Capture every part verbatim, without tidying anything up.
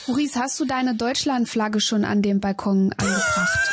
Maurice, hast du deine Deutschlandflagge schon an dem Balkon angebracht?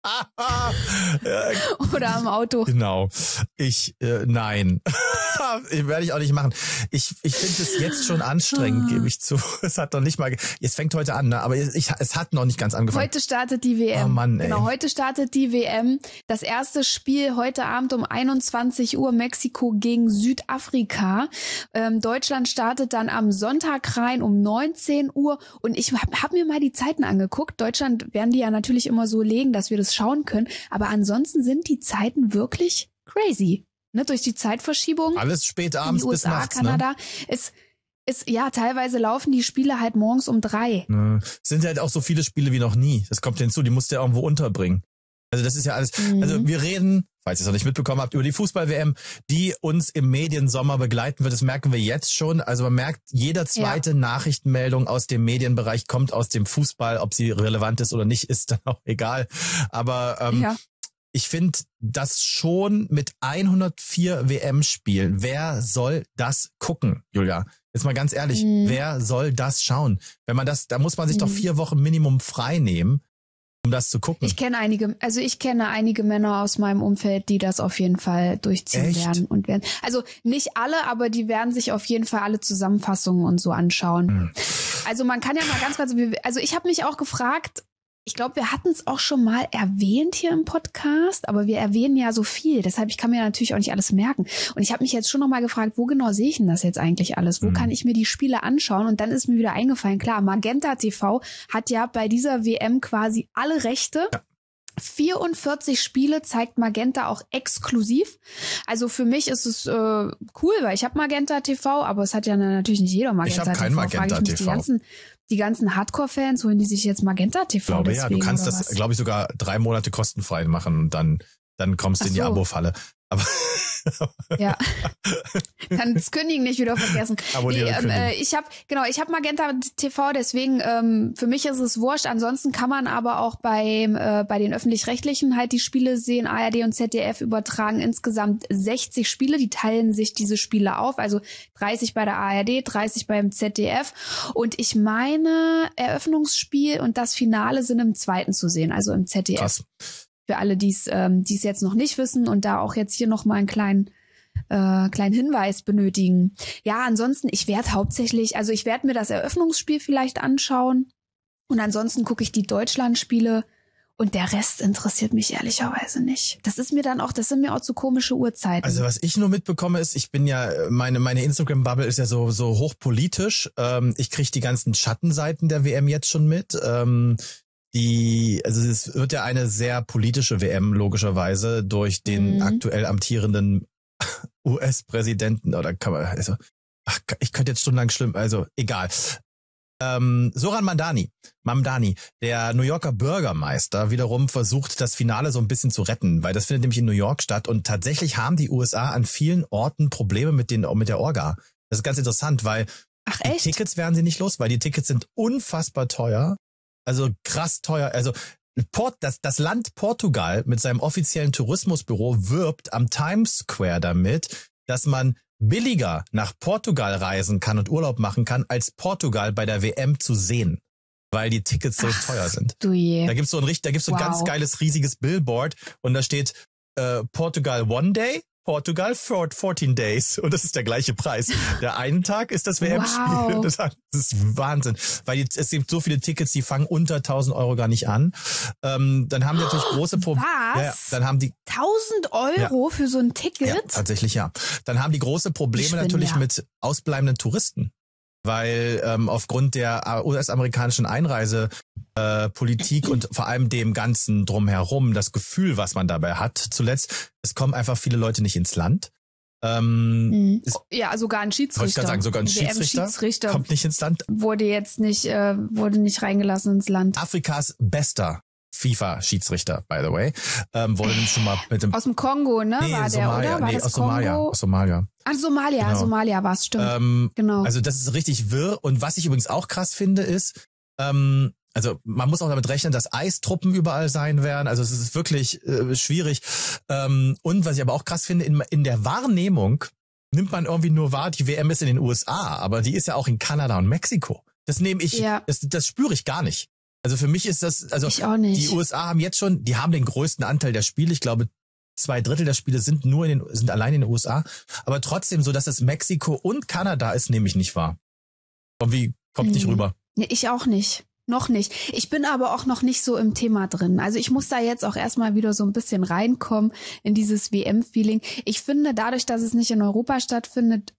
Oder am Auto? Genau. Ich, äh, nein. Werde ich auch nicht machen. Ich, ich finde es jetzt schon anstrengend, gebe ich zu. Es hat noch nicht mal, es fängt heute an, ne? Aber ich, es hat noch nicht ganz angefangen. Heute startet die W M. Oh Mann, ey. Genau, heute startet die W M. Das erste Spiel heute Abend um einundzwanzig Uhr, Mexiko gegen Südafrika. Ähm, Deutschland startet dann am Sonntag rein um neunzehn Uhr. Und ich habe hab mir mal die Zeiten angeguckt. Deutschland werden die ja natürlich immer so legen, dass wir das schauen können. Aber ansonsten sind die Zeiten wirklich crazy. Ne, durch die Zeitverschiebung. Alles spät abends U S A, bis nachts, Kanada. Ne? Ist, ist, ja, teilweise laufen die Spiele halt morgens um drei. Ne. Es sind halt auch so viele Spiele wie noch nie. Das kommt hinzu, die musst du ja irgendwo unterbringen. Also das ist ja alles, mhm. also wir reden, falls ihr es noch nicht mitbekommen habt, über die Fußball-W M, die uns im Mediensommer begleiten wird. Das merken wir jetzt schon. Also man merkt, jede zweite ja. Nachrichtenmeldung aus dem Medienbereich kommt aus dem Fußball. Ob sie relevant ist oder nicht, ist dann auch egal. Aber ähm, ja. ich finde das schon mit hundertvier W M-Spielen. Wer soll das gucken, Julia? Jetzt mal ganz ehrlich, mhm. wer soll das schauen? Wenn man das, da muss man sich mhm. doch vier Wochen Minimum frei nehmen, um das zu gucken. Ich kenne einige, also ich kenne einige Männer aus meinem Umfeld, die das auf jeden Fall durchziehen Echt? werden und werden. Also nicht alle, aber die werden sich auf jeden Fall alle Zusammenfassungen und so anschauen. Mhm. Also man kann ja mal ganz kurz, also ich habe mich auch gefragt, ich glaube, wir hatten es auch schon mal erwähnt hier im Podcast, aber wir erwähnen ja so viel. Deshalb, ich kann mir natürlich auch nicht alles merken. Und ich habe mich jetzt schon noch mal gefragt, wo genau sehe ich denn das jetzt eigentlich alles? Wo mhm. kann ich mir die Spiele anschauen? Und dann ist mir wieder eingefallen, klar, Magenta T V hat ja bei dieser W M quasi alle Rechte. Ja. vierundvierzig Spiele zeigt Magenta auch exklusiv. Also für mich ist es äh, cool, weil ich habe Magenta T V, aber es hat ja natürlich nicht jeder Magenta T V. Ich habe kein Magenta T V. Die ganzen, die ganzen Hardcore-Fans, holen die sich jetzt Magenta T V? Ich glaube ja, du kannst das, glaube ich, sogar drei Monate kostenfrei machen und dann, dann kommst du in die so. Abo-Falle. Aber ja, dann das Kündigen nicht wieder vergessen. Nee, ähm, äh, ich habe genau, ich habe Magenta T V, deswegen ähm, für mich ist es wurscht. Ansonsten kann man aber auch bei äh, bei den öffentlich-rechtlichen halt die Spiele sehen. A R D und Z D F übertragen insgesamt sechzig Spiele. Die teilen sich diese Spiele auf, also dreißig bei der A R D, dreißig beim Z D F. Und ich meine, Eröffnungsspiel und das Finale sind im zweiten zu sehen, also im Z D F. Krass. Für alle, die es ähm, die es jetzt noch nicht wissen und da auch jetzt hier noch mal einen kleinen äh, kleinen Hinweis benötigen. Ja, ansonsten, ich werde hauptsächlich, also ich werde mir das Eröffnungsspiel vielleicht anschauen und ansonsten gucke ich die Deutschlandspiele und der Rest interessiert mich ehrlicherweise nicht. Das ist mir dann auch, das sind mir auch zu komische Uhrzeiten. Also was ich nur mitbekomme ist, ich bin ja, meine meine Instagram-Bubble ist ja so so hochpolitisch. Ähm, ich kriege die ganzen Schattenseiten der W M jetzt schon mit. Ähm, Die, also es wird ja eine sehr politische W M logischerweise durch den mhm. aktuell amtierenden U S-Präsidenten oder kann man, also, ach, ich könnte jetzt stundenlang schlimm, also egal. Ähm, Zoran Mamdani, Mamdani, der New Yorker Bürgermeister, wiederum versucht, das Finale so ein bisschen zu retten, weil das findet nämlich in New York statt und tatsächlich haben die U S A an vielen Orten Probleme mit den, mit der Orga. Das ist ganz interessant, weil Ach, die echt? Tickets werden sie nicht los, weil die Tickets sind unfassbar teuer. Also krass teuer. Also Port, das, das Land Portugal mit seinem offiziellen Tourismusbüro wirbt am Times Square damit, dass man billiger nach Portugal reisen kann und Urlaub machen kann, als Portugal bei der W M zu sehen, weil die Tickets so Ach, teuer sind. Du je. Da gibt's so ein richtig, da gibt's so ein Wow. ganz geiles riesiges Billboard und da steht äh, Portugal One Day, Portugal for fourteen Days und das ist der gleiche Preis. Der einen Tag ist das W M-Spiel. Wow. Das, das ist Wahnsinn, weil jetzt, es gibt so viele Tickets, die fangen unter tausend Euro gar nicht an. Ähm, dann haben die natürlich große Probleme. Was? Ja, dann haben die tausend Euro ja. für so ein Ticket? Ja, tatsächlich ja. Dann haben die große Probleme bin, natürlich ja. mit ausbleibenden Touristen. Weil ähm, aufgrund der U S-amerikanischen Einreisepolitik äh, und vor allem dem Ganzen drumherum, das Gefühl, was man dabei hat, zuletzt, es kommen einfach viele Leute nicht ins Land. Ähm, mhm. Ja, sogar ein Schiedsrichter. Wollte ich gerade sagen, sogar ein Schiedsrichter, Schiedsrichter kommt nicht ins Land. Wurde jetzt nicht, äh, wurde nicht reingelassen ins Land. Afrikas bester FIFA-Schiedsrichter, by the way. Ähm, wurde nämlich schon mal mit dem... Aus dem Kongo, ne? Nee, war der, Somalia, oder? War nee, das aus Kongo? Somalia. Aus Somalia. Ah, Somalia, Genau. Somalia war es, stimmt. Ähm, genau. Also das ist richtig wirr. Und was ich übrigens auch krass finde, ist, ähm, also man muss auch damit rechnen, dass Eistruppen überall sein werden. Also es ist wirklich äh, schwierig. Ähm, und was ich aber auch krass finde, in, in der Wahrnehmung nimmt man irgendwie nur wahr, die W M ist in den U S A, aber die ist ja auch in Kanada und Mexiko. Das nehme ich, ja. das, das spüre ich gar nicht. Also für mich ist das, also ich auch nicht. Die U S A haben jetzt schon, die haben den größten Anteil der Spiele. Ich glaube, zwei Drittel der Spiele sind nur in den, sind allein in den U S A. Aber trotzdem so, dass es Mexiko und Kanada ist, nehme ich nicht wahr. Irgendwie kommt nicht hm. rüber. Nee, ich auch nicht. Noch nicht. Ich bin aber auch noch nicht so im Thema drin. Also ich muss da jetzt auch erstmal wieder so ein bisschen reinkommen in dieses W M-Feeling. Ich finde, dadurch, dass es nicht in Europa stattfindet,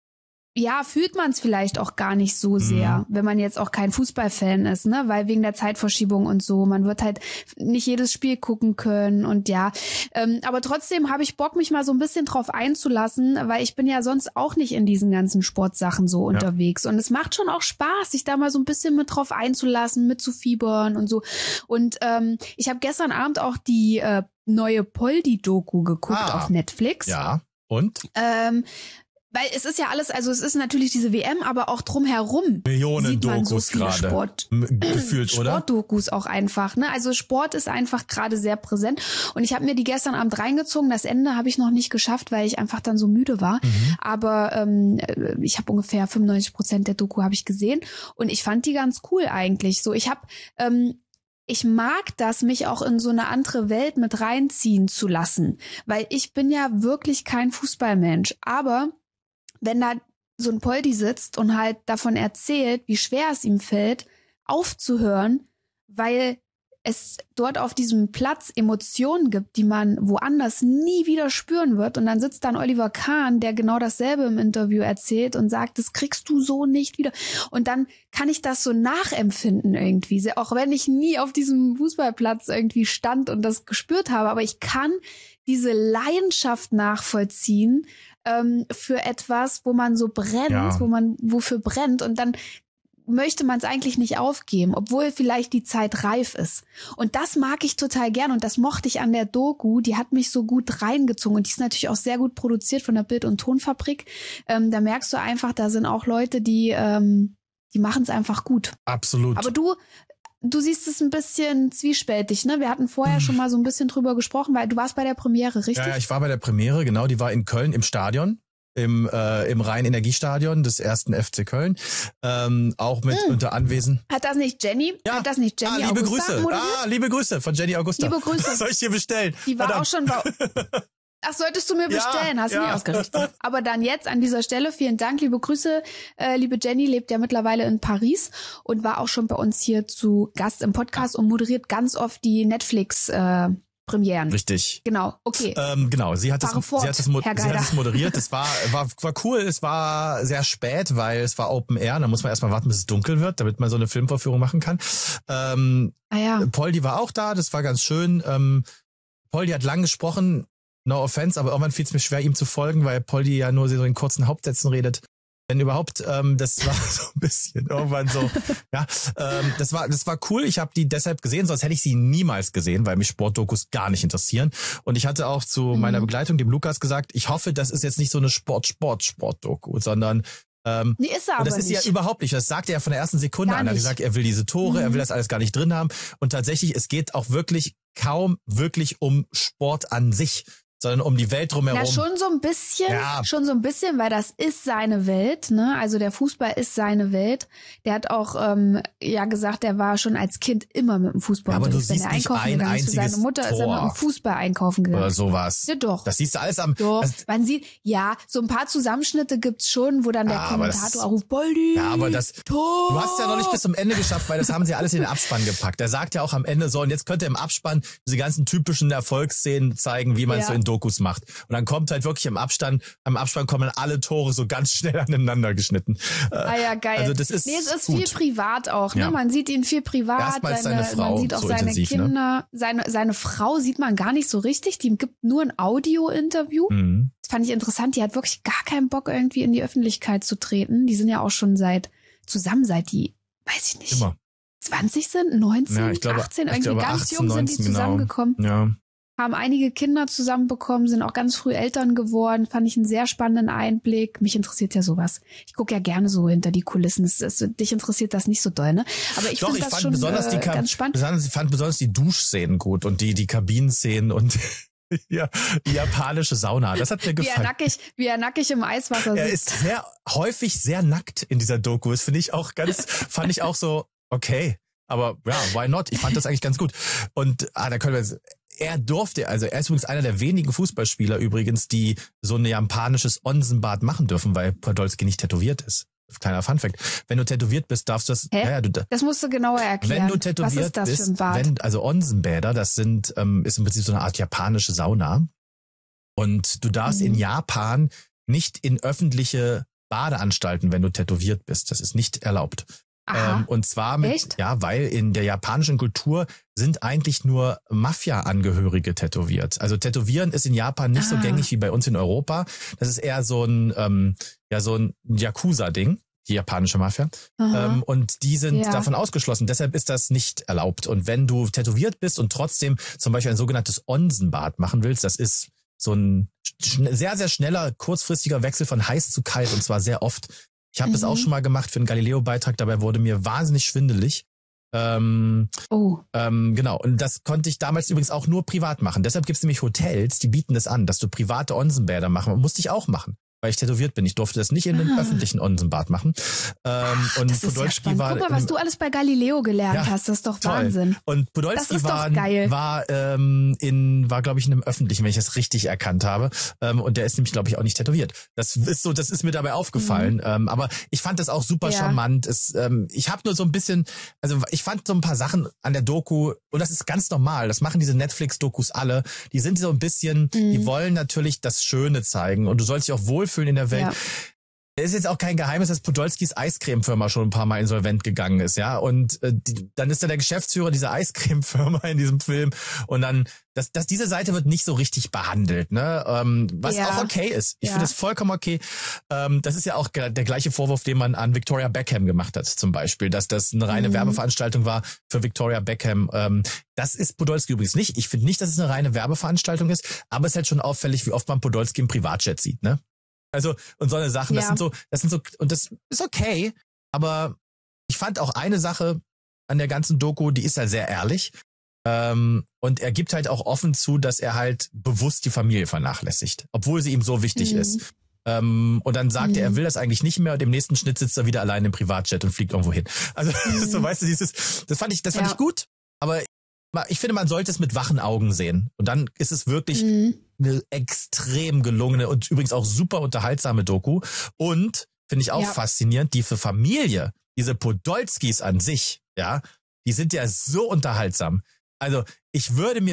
ja, fühlt man es vielleicht auch gar nicht so sehr, mhm. wenn man jetzt auch kein Fußballfan ist, ne, weil wegen der Zeitverschiebung und so, man wird halt nicht jedes Spiel gucken können und ja, ähm, aber trotzdem habe ich Bock, mich mal so ein bisschen drauf einzulassen, weil ich bin ja sonst auch nicht in diesen ganzen Sportsachen so ja. unterwegs und es macht schon auch Spaß, sich da mal so ein bisschen mit drauf einzulassen, mitzufiebern und so und ähm, ich habe gestern Abend auch die äh, neue Poldi-Doku geguckt ah. auf Netflix. Ja, und? Ähm, Weil es ist ja alles, also es ist natürlich diese W M, aber auch drumherum Millionen sieht man Dokus so viele gerade Sport, gefühlt, oder? Sportdokus auch einfach. Ne? Also Sport ist einfach gerade sehr präsent. Und ich habe mir die gestern Abend reingezogen. Das Ende habe ich noch nicht geschafft, weil ich einfach dann so müde war. Mhm. Aber ähm, ich habe ungefähr fünfundneunzig Prozent der Doku habe ich gesehen. Und ich fand die ganz cool eigentlich. So, ich habe ähm, Ich mag das, mich auch in so eine andere Welt mit reinziehen zu lassen. Weil ich bin ja wirklich kein Fußballmensch. Aber wenn da so ein Poldi sitzt und halt davon erzählt, wie schwer es ihm fällt, aufzuhören, weil es dort auf diesem Platz Emotionen gibt, die man woanders nie wieder spüren wird. Und dann sitzt dann Oliver Kahn, der genau dasselbe im Interview erzählt und sagt, das kriegst du so nicht wieder. Und dann kann ich das so nachempfinden irgendwie, auch wenn ich nie auf diesem Fußballplatz irgendwie stand und das gespürt habe. Aber ich kann diese Leidenschaft nachvollziehen ähm, für etwas, wo man so brennt, ja. wo man wofür brennt. Und dann möchte man es eigentlich nicht aufgeben, obwohl vielleicht die Zeit reif ist. Und das mag ich total gern und das mochte ich an der Doku. Die hat mich so gut reingezogen und die ist natürlich auch sehr gut produziert von der Bild- und Tonfabrik. Ähm, da merkst du einfach, da sind auch Leute, die ähm, die machen es einfach gut. Absolut. Aber du du siehst es ein bisschen zwiespältig, ne? Wir hatten vorher schon mal so ein bisschen drüber gesprochen, weil du warst bei der Premiere, richtig? Ja, ja, ich war bei der Premiere, genau. Die war in Köln im Stadion. Im äh, im Rhein-Energiestadion des ersten F C Köln, ähm, auch mit hm. unter Anwesen. Hat das nicht Jenny? Ja. Hat das nicht Jenny ah, liebe Augusta Grüße. moderiert? Ah, liebe Grüße von Jenny Augusta. Liebe Grüße. Was soll ich dir bestellen? Die war Verdammt. auch schon bei... Ach, solltest du mir bestellen, ja, hast du ja. nie ausgerichtet. Aber dann jetzt an dieser Stelle, vielen Dank, liebe Grüße. Äh, liebe Jenny lebt ja mittlerweile in Paris und war auch schon bei uns hier zu Gast im Podcast und moderiert ganz oft die Netflix äh, Premieren. Richtig. Genau, okay. Ähm, genau, sie hat es fort, sie hat es mo- sie hat es moderiert. Das war war war cool, es war sehr spät, weil es war Open Air, da muss man erstmal warten, bis es dunkel wird, damit man so eine Filmvorführung machen kann. Ähm, ah ja. Poldi war auch da, das war ganz schön. Ähm, Poldi hat lang gesprochen, no offense, aber irgendwann fiel es mir schwer, ihm zu folgen, weil Poldi ja nur so in kurzen Hauptsätzen redet. Wenn überhaupt, ähm, das war so ein bisschen irgendwann so, ja, ähm, das war das war cool. Ich habe die deshalb gesehen, sonst hätte ich sie niemals gesehen, weil mich Sportdokus gar nicht interessieren. Und ich hatte auch zu mhm. meiner Begleitung, dem Lukas, gesagt, ich hoffe, das ist jetzt nicht so eine Sport-Sport-Sport-Doku, sondern ähm, nee, ist er und das aber ist nicht. ja überhaupt nicht. Das sagt er ja von der ersten Sekunde gar an. Er hat nicht. gesagt, er will diese Tore, mhm. er will das alles gar nicht drin haben. Und tatsächlich, es geht auch wirklich kaum wirklich um Sport an sich, sondern um die Welt drumherum. Ja, schon so ein bisschen, ja. schon so ein bisschen, weil das ist seine Welt, ne? Also der Fußball ist seine Welt. Der hat auch ähm, ja gesagt, er war schon als Kind immer mit dem Fußball ja, aber du unterwegs. Wenn siehst er nicht einkaufen ein gegangen ist für einziges seine Mutter, Tor. ist er mit dem Fußball einkaufen gegangen. Oder sowas. Ja, doch. Das siehst du alles am... Doch, das, man sieht, ja, so ein paar Zusammenschnitte gibt's schon, wo dann der ja, Kommentator auch ruft, Boldi, ja, aber das, Tor. du hast ja noch nicht bis zum Ende geschafft, weil das haben sie alles in den Abspann gepackt. Er sagt ja auch am Ende so, und jetzt könnt ihr im Abspann diese ganzen typischen Erfolgsszenen zeigen, wie man es ja. so in Dokus macht. Und dann kommt halt wirklich im Abstand, am Abspann kommen alle Tore so ganz schnell aneinander geschnitten. Ah ja, geil. Also das ist nee, es ist gut. viel privat auch, ne? Ja. Man sieht ihn viel privat, Erstmals seine, seine Frau man sieht auch so seine intensiv, Kinder, ne? seine seine Frau sieht man gar nicht so richtig, die gibt nur ein Audio-Interview. Mhm. Das fand ich interessant, die hat wirklich gar keinen Bock irgendwie in die Öffentlichkeit zu treten. Die sind ja auch schon seit zusammen seit die, weiß ich nicht. Immer. zwanzig sind, neunzehn, Ja, ich glaube, achtzehn, ich irgendwie glaube, ganz achtzehn, jung sind die neunzehn, zusammengekommen. Genau. Ja. Haben einige Kinder zusammenbekommen, sind auch ganz früh Eltern geworden. Fand ich einen sehr spannenden Einblick. Mich interessiert ja sowas. Ich gucke ja gerne so hinter die Kulissen. Es ist, dich interessiert das nicht so doll, ne? Aber ich finde das fand schon besonders äh, die Ka- ganz spannend. Besonders, ich fand besonders die Duschszenen gut und die die Kabinenszenen und Ja, die japanische Sauna. Das hat mir Wie er gefallen. nackig, wie er nackig im Eiswasser Er sitzt. ist sehr häufig sehr nackt in dieser Doku. Das finde ich auch ganz, fand ich auch so, okay. Aber ja, why not? Ich fand das eigentlich ganz gut. Und ah, da können wir, er durfte, also er ist übrigens einer der wenigen Fußballspieler übrigens, die so ein japanisches Onsenbad machen dürfen, weil Podolski nicht tätowiert ist. Kleiner Funfact. Wenn du tätowiert bist, darfst du das. Hä? Ja, ja, du, Das musst du genauer erklären. wenn du tätowiert Was ist das bist, für ein Bad? wenn, also Onsenbäder, das sind, ähm, ist im Prinzip so eine Art japanische Sauna. Und du darfst Mhm. in Japan nicht in öffentliche Badeanstalten, wenn du tätowiert bist. Das ist nicht erlaubt. Aha. Ähm, und zwar mit, Echt? ja, weil in der japanischen Kultur sind eigentlich nur Mafia-Angehörige tätowiert. Also Tätowieren ist in Japan nicht so Ah. gängig wie bei uns in Europa. Das ist eher so ein, ähm, ja, so ein Yakuza-Ding, die japanische Mafia. Aha. Ähm, und die sind Ja. davon ausgeschlossen. Deshalb ist das nicht erlaubt. Und wenn du tätowiert bist und trotzdem zum Beispiel ein sogenanntes Onsenbad machen willst, das ist so ein schn- sehr, sehr schneller, kurzfristiger Wechsel von heiß zu kalt und zwar sehr oft. Ich habe das Mhm. auch schon mal gemacht für einen Galileo-Beitrag, dabei wurde mir wahnsinnig schwindelig. Ähm, Oh. ähm, genau, und das konnte ich damals übrigens auch nur privat machen. Deshalb gibt es nämlich Hotels, die bieten das an, dass du private Onsenbäder machen. Und musste ich auch machen, weil ich tätowiert bin. Ich durfte das nicht in einem Ah. öffentlichen Onsenbad machen. Ähm, und Das ist ja Podolski spannend. war Guck mal, in was einem- du alles bei Galileo gelernt Ja, hast. Das ist doch toll. Wahnsinn. Und Das Podolski ist doch war, geil. war ähm, in, war glaube ich in einem öffentlichen, wenn ich das richtig erkannt habe. Ähm, und der ist nämlich glaube ich auch nicht tätowiert. Das ist so, das ist mir dabei aufgefallen. Ähm, aber ich fand das auch super Ja. charmant. Es, ähm, ich habe nur so ein bisschen, also ich fand so ein paar Sachen an der Doku und das ist ganz normal. Das machen diese Netflix-Dokus alle. Die sind so ein bisschen, die Mhm. wollen natürlich das Schöne zeigen und du sollst dich auch wohlfühlen in der Welt. Ja. Es ist jetzt auch kein Geheimnis, dass Podolskis Eiscremefirma schon ein paar Mal insolvent gegangen ist, ja. Und äh, die, dann ist er der Geschäftsführer dieser Eiscremefirma in diesem Film. Und dann, dass, dass diese Seite wird nicht so richtig behandelt, ne? Ähm, was Ja. auch okay ist. Ich Ja. finde es vollkommen okay. Ähm, das ist ja auch ge- der gleiche Vorwurf, den man an Victoria Beckham gemacht hat, zum Beispiel, dass das eine reine Mhm. Werbeveranstaltung war für Victoria Beckham. Ähm, das ist Podolski übrigens nicht. Ich finde nicht, dass es eine reine Werbeveranstaltung ist, aber es ist halt schon auffällig, wie oft man Podolski im Privatjet sieht, ne? Also, und so eine Sachen, das Ja. sind so, das sind so, und das ist okay, aber ich fand auch eine Sache an der ganzen Doku, die ist halt sehr ehrlich, ähm, und er gibt halt auch offen zu, dass er halt bewusst die Familie vernachlässigt, obwohl sie ihm so wichtig Mhm. ist. Ähm, und dann sagt Mhm. er, er will das eigentlich nicht mehr und im nächsten Schnitt sitzt er wieder allein im Privatjet und fliegt irgendwo hin. Also, Mhm. so weißt du, dieses, das fand ich, das fand Ja. ich gut, aber ich finde, man sollte es mit wachen Augen sehen. Und dann ist es wirklich Mhm. eine extrem gelungene und übrigens auch super unterhaltsame Doku. Und, finde ich auch Ja. faszinierend, die für Familie, diese Podolskis an sich, ja, die sind ja so unterhaltsam. Also, ich würde mir